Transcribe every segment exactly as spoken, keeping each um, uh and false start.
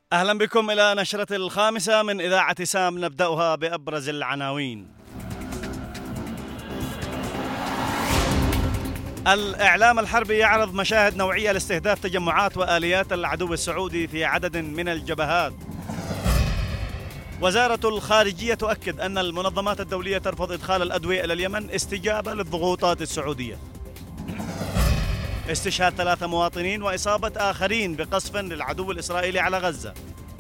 أهلا بكم إلى نشرة الخامسة من إذاعة سام، نبدأها بأبرز العناوين. الإعلام الحربي يعرض مشاهد نوعية لاستهداف تجمعات وآليات العدو السعودي في عدد من الجبهات. وزارة الخارجية تؤكد أن المنظمات الدولية ترفض إدخال الأدوية إلى اليمن استجابة للضغوطات السعودية. استشهاد ثلاثة مواطنين وإصابة آخرين بقصف للعدو الإسرائيلي على غزة.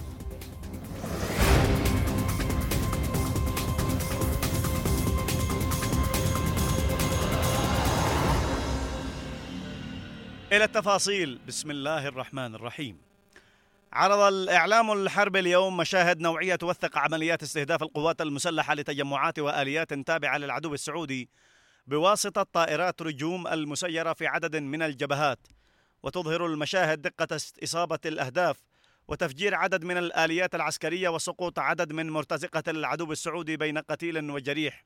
إلى التفاصيل. بسم الله الرحمن الرحيم. عرض الإعلام الحربي اليوم مشاهد نوعية توثق عمليات استهداف القوات المسلحة لتجمعات وآليات تابعة للعدو السعودي بواسطة طائرات رجوم المسيرة في عدد من الجبهات، وتظهر المشاهد دقة إصابة الأهداف وتفجير عدد من الآليات العسكرية وسقوط عدد من مرتزقة العدو السعودي بين قتيل وجريح.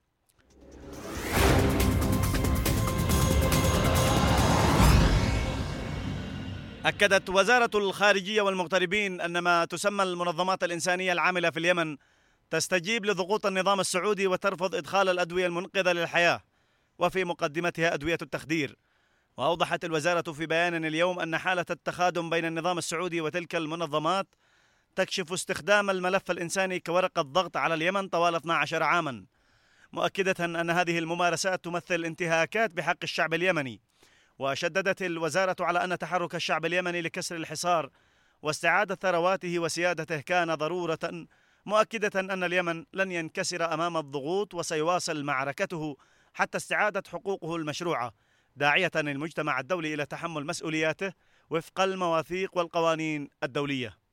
أكدت وزارة الخارجية والمغتربين أن ما تسمى المنظمات الإنسانية العاملة في اليمن تستجيب لضغوط النظام السعودي وترفض إدخال الأدوية المنقذة للحياة، وفي مقدمتها أدوية التخدير. وأوضحت الوزارة في بيان اليوم أن حالة التخادم بين النظام السعودي وتلك المنظمات تكشف استخدام الملف الإنساني كورقة ضغط على اليمن طوال اثني عشر عاما، مؤكدة أن هذه الممارسات تمثل انتهاكات بحق الشعب اليمني. وشددت الوزارة على أن تحرك الشعب اليمني لكسر الحصار واستعادة ثرواته وسيادته كان ضرورة، مؤكدة أن اليمن لن ينكسر أمام الضغوط وسيواصل معركته حتى استعادة حقوقه المشروعة، داعية المجتمع الدولي إلى تحمل مسؤولياته وفق المواثيق والقوانين الدولية.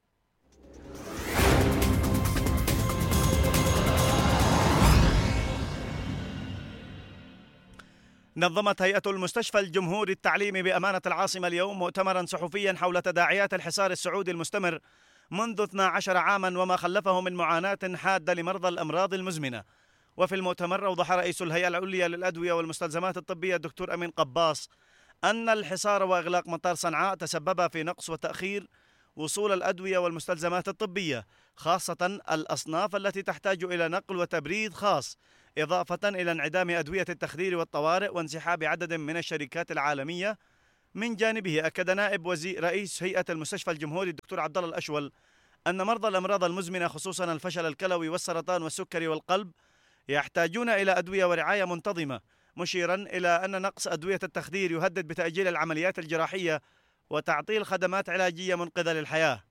نظمت هيئة المستشفى الجمهوري التعليمي بأمانة العاصمة اليوم مؤتمرا صحفيا حول تداعيات الحصار السعودي المستمر منذ اثني عشر عاما وما خلفه من معاناة حادة لمرضى الأمراض المزمنة. وفي المؤتمر أوضح رئيس الهيئة العليا للأدوية والمستلزمات الطبية الدكتور أمين قباص أن الحصار وإغلاق مطار صنعاء تسبب في نقص وتأخير وصول الأدوية والمستلزمات الطبية، خاصة الأصناف التي تحتاج إلى نقل وتبريد خاص، إضافة إلى انعدام أدوية التخدير والطوارئ وانسحاب عدد من الشركات العالمية. من جانبه أكد نائب وزير رئيس هيئة المستشفى الجمهوري الدكتور عبد الله الأشول أن مرضى الأمراض المزمنة خصوصا الفشل الكلوي والسرطان والسكري والقلب يحتاجون إلى أدوية ورعاية منتظمة، مشيرا إلى أن نقص أدوية التخدير يهدد بتأجيل العمليات الجراحية وتعطيل خدمات علاجية منقذة للحياة.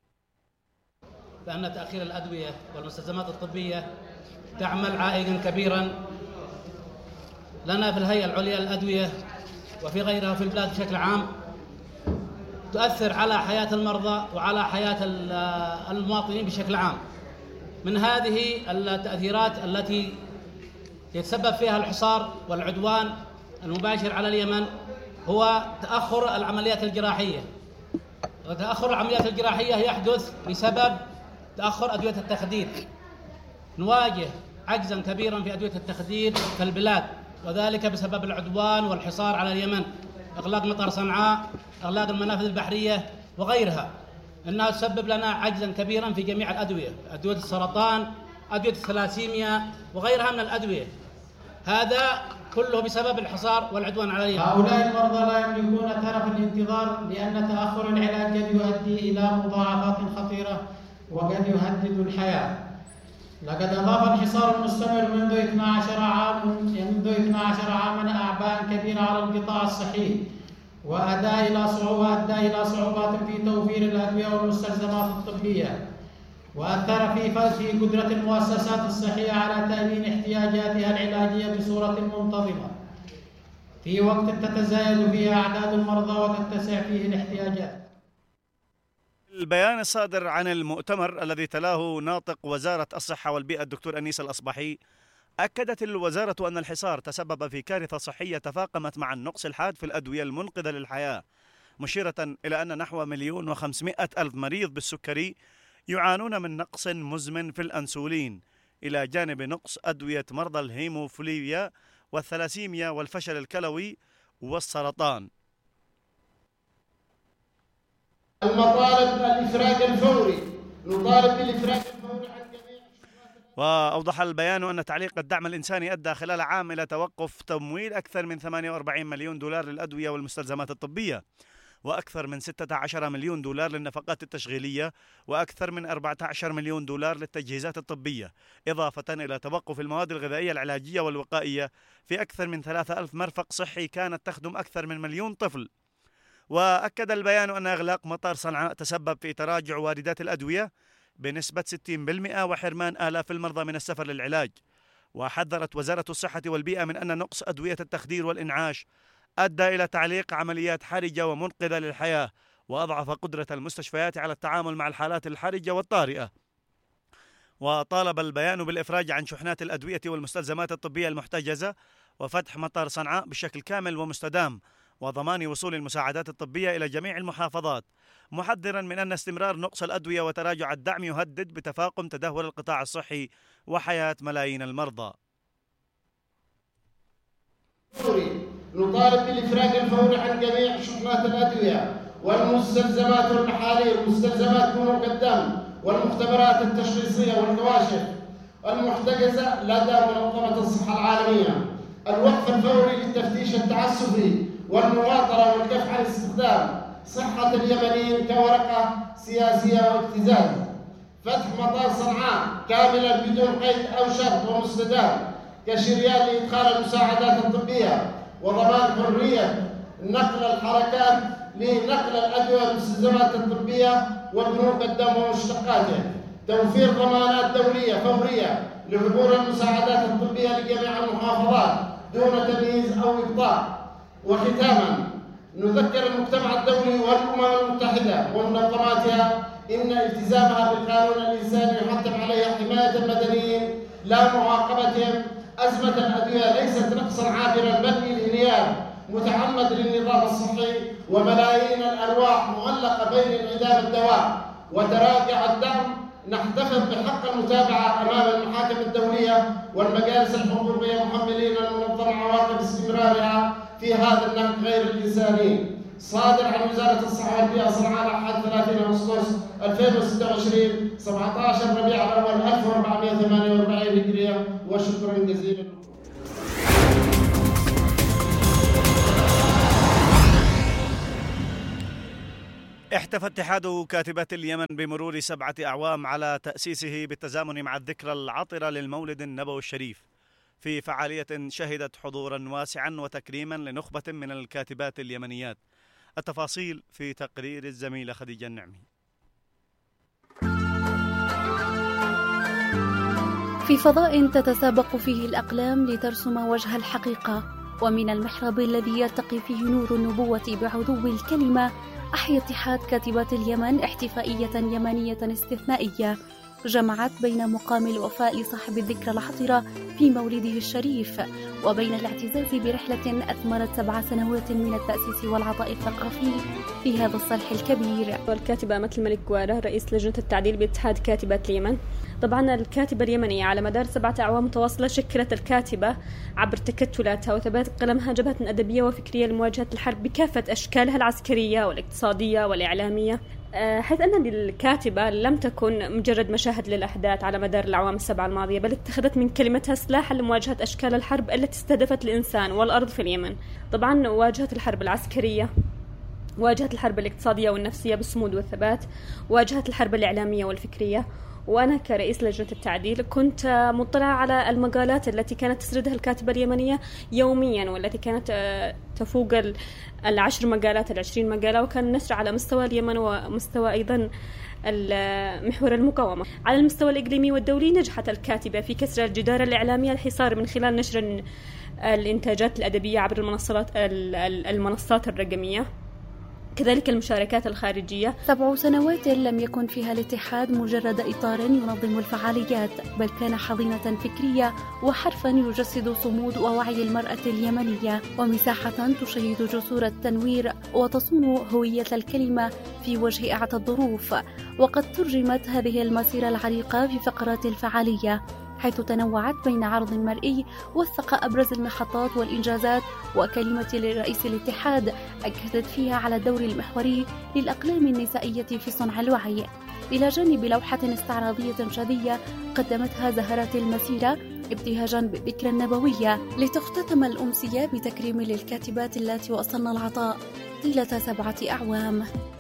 لأن تأخير الأدوية والمستلزمات الطبية تعمل عائقا كبيرا لنا في الهيئة العليا للأدوية وفي غيرها في البلاد بشكل عام، تؤثر على حياة المرضى وعلى حياة المواطنين بشكل عام. من هذه التأثيرات التي يتسبب فيها الحصار والعدوان المباشر على اليمن هو تأخر العمليات الجراحية، وتأخر العمليات الجراحية يحدث بسبب تأخر أدوية التخدير. نواجه عجزا كبيرا في أدوية التخدير في البلاد، وذلك بسبب العدوان والحصار على اليمن، إغلاق مطار صنعاء، إغلاق المنافذ البحرية وغيرها، إنها تسبب لنا عجزا كبيرا في جميع الأدوية، أدوية السرطان، أدوية الثلاسيميا وغيرها من الأدوية. هذا كله بسبب الحصار والعدوان على اليمن. هؤلاء المرضى لا يملكون ترف الانتظار، لأن تأخر العلاج قد يؤدي إلى مضاعفات خطيرة وقد يهدد الحياة. لقد أضاف الحصار المستمر منذ اثني عشر عام منذ اثني عشر عاما أعباء كبيرة على القطاع الصحي، وأدى إلى صعوبات أدى إلى صعوبات في توفير الأدوية والمستلزمات الطبية، وأثر في في قدرة المؤسسات الصحية على تأمين احتياجاتها العلاجية بصورة منتظمة في وقت تتزايد فيه أعداد المرضى وتتسع فيه الاحتياجات. البيان الصادر عن المؤتمر الذي تلاه ناطق وزارة الصحة والبيئة الدكتور أنيس الأصبحي، أكدت الوزارة أن الحصار تسبب في كارثة صحية تفاقمت مع النقص الحاد في الأدوية المنقذة للحياة، مشيرة إلى أن نحو مليون وخمسمائة ألف مريض بالسكري يعانون من نقص مزمن في الأنسولين، إلى جانب نقص أدوية مرضى الهيموفيليا والثلاسيميا والفشل الكلوي والسرطان. المطالب الإفراج الفوري نطالب بالإفراج الفوري عن جميع. وأوضح البيان أن تعليق الدعم الإنساني أدى خلال عام إلى توقف تمويل أكثر من ثمانية وأربعين مليون دولار للأدوية والمستلزمات الطبية، وأكثر من ستة عشر مليون دولار للنفقات التشغيلية، وأكثر من أربعة عشر مليون دولار للتجهيزات الطبية، إضافة إلى توقف المواد الغذائية العلاجية والوقائية في أكثر من ثلاثة ألف مرفق صحي كانت تخدم أكثر من مليون طفل. وأكد البيان أن إغلاق مطار صنعاء تسبب في تراجع واردات الأدوية بنسبة ستين بالمئة وحرمان آلاف المرضى من السفر للعلاج. وحذرت وزارة الصحة والبيئة من أن نقص أدوية التخدير والإنعاش أدى إلى تعليق عمليات حرجة ومنقذة للحياة، وأضعف قدرة المستشفيات على التعامل مع الحالات الحرجة والطارئة. وطالب البيان بالإفراج عن شحنات الأدوية والمستلزمات الطبية المحتجزة وفتح مطار صنعاء بشكل كامل ومستدام، وضمان وصول المساعدات الطبية إلى جميع المحافظات، محذرا من أن استمرار نقص الأدوية وتراجع الدعم يهدد بتفاقم تدهور القطاع الصحي وحياة ملايين المرضى. نطالب بالإفراج الفوري عن جميع شحنات الأدوية والمستلزمات والمحاليل ومستلزمات بنوك الدم والمختبرات التشخيصية والكواشف المحتجزة لدى منظمة الصحة العالمية. الوقف الفوري للتفتيش التعسفي والمواطنة والكف عن استخدام صحة اليمنيين كورقة سياسية وابتزاز. فتح مطار صنعاء كاملا بدون قيد أو شرط ومستدام كشريان لإدخال المساعدات الطبية، وضمان حرية نقل الحركات لنقل الأدوية والمستلزمات الطبية وبنوك الدم ومشتقاته. توفير ضمانات دولية فورية لعبور المساعدات الطبية لجميع المحافظات دون تمييز أو إبطاء. وختاما نذكر المجتمع الدولي والأمم المتحدة ومنظماتها إن التزامها بالقانون الإنساني يحتم عليها حماية المدنيين لا معاقبتهم. أزمة الأدوية ليست نقصا عابرا بل انهيار متعمد للنظام الصحي، وملايين الأرواح معلقة بين انعدام الدواء وتراجع الدعم. نحتفظ بحق المتابعة أمام المحاكم الدولية والمجالس الحقوقية محملين المنظمة عواقب استمرارها في هذا النهج غير الإنساني. صادر عن وزارة الصحة والبيئة صنعاء أحد ثلاثين أغسطس ألفين وستة وعشرين سبعة عشر ربيع الأول ألف وأربعمائة وثمانية وأربعين هجرية. وشكرا جزيلا. احتفى اتحاد كاتبات اليمن بمرور سبعة أعوام على تأسيسه بالتزامن مع الذكرى العطرة للمولد النبوي الشريف في فعالية شهدت حضورا واسعا وتكريما لنخبة من الكاتبات اليمنيات. التفاصيل في تقرير الزميلة خديجة النعمي. في فضاء تتسابق فيه الأقلام لترسم وجه الحقيقة، ومن المحراب الذي يرتقي فيه نور النبوة بعذوب الكلمة، أحيا اتحاد كاتبات اليمن احتفائية يمنية استثنائية جمعت بين مقام الوفاء لصاحب الذكرى العطرة في مولده الشريف وبين الاعتزاز برحلة أثمرت سبع سنوات من التأسيس والعطاء الثقافي في هذا الصلح الكبير. والكاتبة أمة الملك جوارة رئيس لجنة التعديل باتحاد كاتبات اليمن. طبعا الكاتبة اليمنية على مدار سبعة أعوام متواصلة شكلت الكاتبة عبر تكتلاتها وثبات قلمها جبهة أدبية وفكرية لمواجهة الحرب بكافة أشكالها العسكرية والاقتصادية والإعلامية، حيث أن الكاتبة لم تكن مجرد مشاهد للأحداث على مدار الأعوام السبعة الماضية، بل اتخذت من كلمتها سلاحا لمواجهة أشكال الحرب التي استهدفت الإنسان والأرض في اليمن. طبعا واجهت الحرب العسكرية، واجهت الحرب الاقتصادية والنفسية بالصمود والثبات، واجهت الحرب الإعلامية والفكرية. وأنا كرئيس لجنة التعديل كنت مطلعة على المقالات التي كانت تسردها الكاتبة اليمنية يوميا، والتي كانت تفوق العشر مقالات العشرين مقالة، وكان نشر على مستوى اليمن ومستوى أيضا محور المقاومة. على المستوى الإقليمي والدولي نجحت الكاتبة في كسر الجدار الإعلامي الحصار من خلال نشر الإنتاجات الأدبية عبر المنصات المنصات الرقمية، كذلك المشاركات الخارجية. سبع سنوات لم يكن فيها الاتحاد مجرد إطار ينظم الفعاليات، بل كان حضينة فكرية وحرفا يجسد صمود ووعي المرأة اليمنية، ومساحة تشيد جسور التنوير وتصون هوية الكلمة في وجه أعتى الظروف. وقد ترجمت هذه المسيرة العريقة في فقرات الفعالية، حيث تنوعت بين عرض مرئي وثق أبرز المحطات والإنجازات، وكلمة لرئيس الاتحاد أكدت فيها على الدور المحوري للأقلام النسائية في صنع الوعي. إلى جانب لوحة استعراضية شادية قدمتها زهرات المسيرة ابتهاجا بالذكرى النبوية، لتختتم الأمسية بتكريم للكاتبات اللاتي وصلن العطاء طيلة سبعة أعوام.